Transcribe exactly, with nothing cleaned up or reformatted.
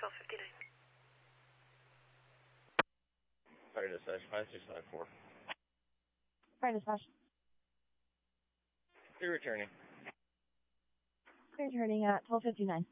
twelve fifty-nine. Fire dispatch, five six five four. Fire dispatch. You're returning. Returning at twelve fifty-nine.